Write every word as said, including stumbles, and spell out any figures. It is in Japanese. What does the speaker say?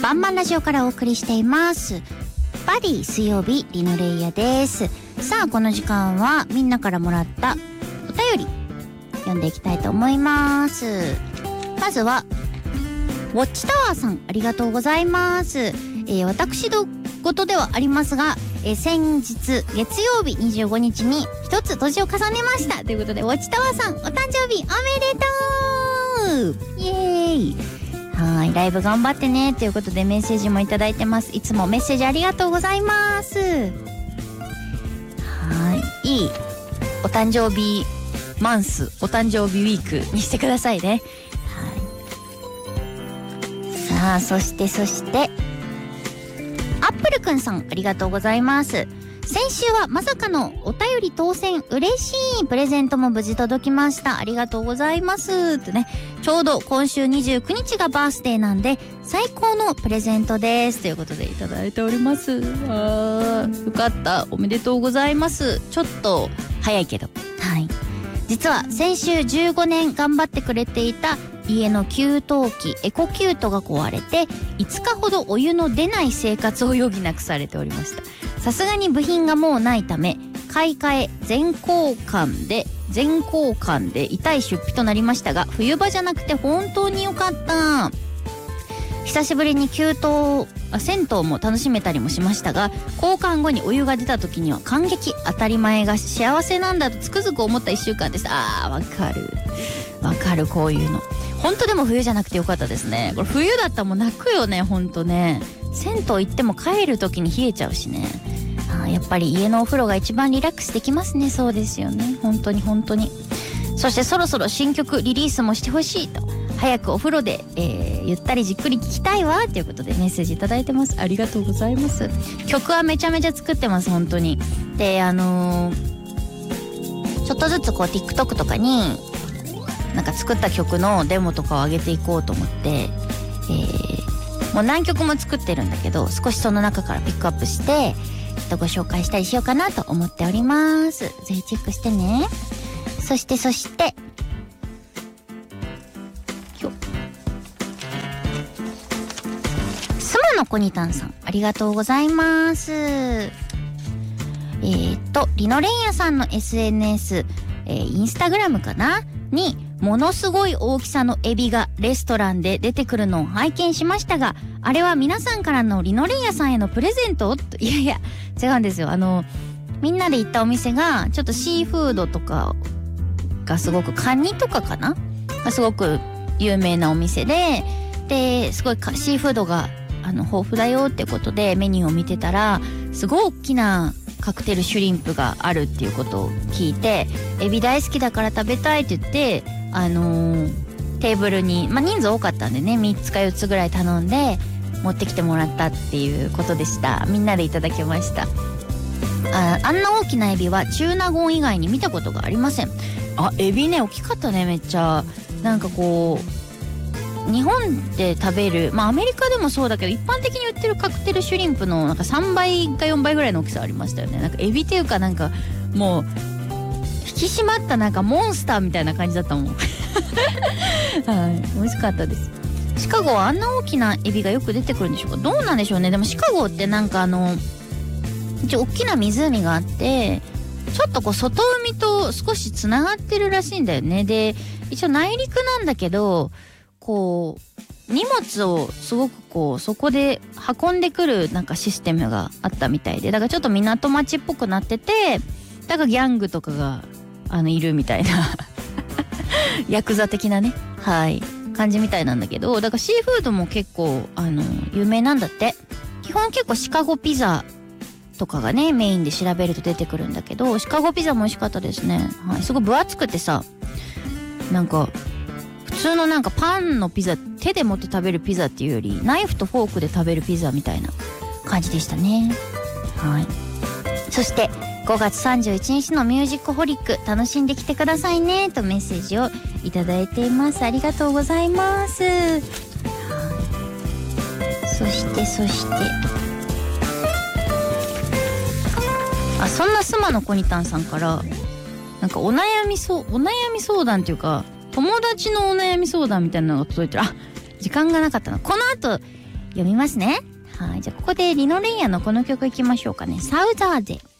バンバンラジオからお送りしていますバディ水曜日リノレイヤです。さあこの時間はみんなからもらったお便り読んでいきたいと思います。まずはウォッチタワーさん、ありがとうございます。えー、私事ではありますが、えー、先日月曜日にじゅうごにちに一つ年を重ねましたということで、ウォッチタワーさんお誕生日おめでとう、イエーイ。はい、ライブ頑張ってねということでメッセージもいただいてます。いつもメッセージありがとうございます。はい、いいお誕生日マンス、お誕生日ウィークにしてくださいね。はい、さあそしてそしてアップルくんさん、ありがとうございます。先週はまさかのお便り当選、嬉しい。プレゼントも無事届きました。ありがとうございますってね。ちょうど今週にじゅうくにちがバースデーなんで最高のプレゼントですということでいただいております。あー、よかった、おめでとうございます。ちょっと早いけど、はい、実は先週じゅうごねん頑張ってくれていた家の給湯器エコキュートが壊れていつかほどお湯の出ない生活を余儀なくされておりました。さすがに部品がもうないため買い替え全交換で全交換で痛い出費となりましたが、冬場じゃなくて本当に良かった。久しぶりに給湯あ銭湯も楽しめたりもしましたが、交換後にお湯が出た時には感激、当たり前が幸せなんだとつくづく思ったいっしゅうかんです。あー、わかるわかる、こういうの本当。でも冬じゃなくてよかったですね。これ冬だったらもう泣くよね、本当ね。銭湯行っても帰る時に冷えちゃうしね。あ、やっぱり家のお風呂が一番リラックスできますね。そうですよね、本当に本当に。そしてそろそろ新曲リリースもしてほしいと、早くお風呂で、えー、ゆったりじっくり聴きたいわということでメッセージいただいてます。ありがとうございます。曲はめちゃめちゃ作ってます、本当に。で、あのー、ちょっとずつこう TikTok とかになんか作った曲のデモとかを上げていこうと思って、えー、もう何曲も作ってるんだけど、少しその中からピックアップしてご紹介したりしようかなと思っております。ぜひチェックしてね。そしてそしてスマのコニタンさん、ありがとうございます。えーとリノレンヤさんの エスエヌエス、えー、インスタグラムかなにものすごい大きさのエビがレストランで出てくるのを拝見しましたが、あれは皆さんからのリノレンヤさんへのプレゼント？いやいや違うんですよ。あのみんなで行ったお店がちょっとシーフードとかがすごく、カニとかかながすごく有名なお店で、ですごいシーフードがあの豊富だよってことでメニューを見てたら、すごい大きなカクテルシュリンプがあるっていうことを聞いて、エビ大好きだから食べたいって言って、あのー、テーブルに、まあ、人数多かったんでね、みっつかよっつぐらい頼んで持ってきてもらったっていうことでした。みんなでいただきました。あ, あんな大きなエビは中納言以外に見たことがありません。あ、エビね、大きかったね、めっちゃ。なんかこう日本で食べる、まあアメリカでもそうだけど、一般的に売ってるカクテルシュリンプのなんかさんばいかよんばいぐらいの大きさありましたよね。なんかエビっていうか、なんかもう引き締まったなんかモンスターみたいな感じだったもんはい、美味しかったです。シカゴはあんな大きなエビがよく出てくるんでしょうか。どうなんでしょうね。でもシカゴってなんかあの一応大きな湖があって、ちょっとこう外海と少しつながってるらしいんだよね。で、一応内陸なんだけど、こう荷物をすごくこうそこで運んでくるなんかシステムがあったみたいで、だからちょっと港町っぽくなってて、だからギャングとかがあのいるみたいなヤクザ的なね、はい感じみたいなんだけど、だからシーフードも結構あの有名なんだって。基本結構シカゴピザとかがねメインで調べると出てくるんだけど、シカゴピザも美味しかったですね。はい、すごい分厚くてさ、なんか普通のなんかパンのピザ、手で持って食べるピザっていうよりナイフとフォークで食べるピザみたいな感じでしたね。はい。そしてごがつさんじゅういちにちのミュージックホリック楽しんできてくださいねとメッセージをいただいています。ありがとうございます。はい、そしてそしてあ、そんなスマのコニタンさんからなんかお悩みそうお悩み相談っていうか、友達のお悩み相談みたいなのが届いてる。あ、時間がなかったな。この後読みますね。はい。じゃあここでリノレイヤのこの曲いきましょうかね。サウザーゼ。